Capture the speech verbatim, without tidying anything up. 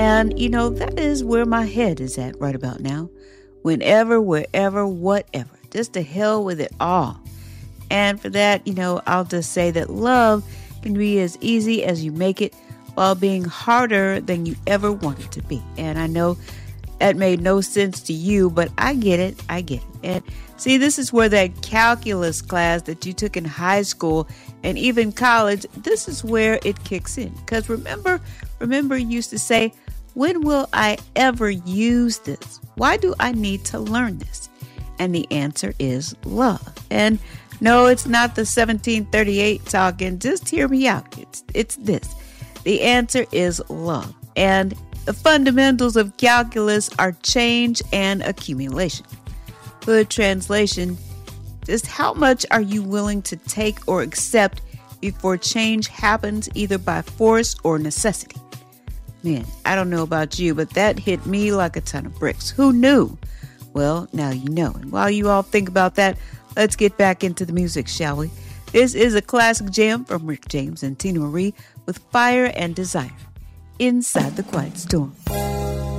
And, you know, that is where my head is at right about now. Whenever, wherever, whatever. Just to hell with it all. And for that, you know, I'll just say that love can be as easy as you make it while being harder than you ever wanted to be. And I know that made no sense to you, but I get it. I get it. And see, this is where that calculus class that you took in high school and even college, this is where it kicks in. Because remember, remember you used to say, when will I ever use this? Why do I need to learn this? And the answer is love. And no, it's not the seventeen thirty-eight talking. Just hear me out. It's, it's this. The answer is love. And the fundamentals of calculus are change and accumulation. Good translation, just how much are you willing to take or accept before change happens either by force or necessity? Man, I don't know about you, but that hit me like a ton of bricks. Who knew? Well, now you know. And while you all think about that, let's get back into the music, shall we? This is a classic jam from Rick James and Tina Marie with Fire and Desire. Inside the Quiet Storm.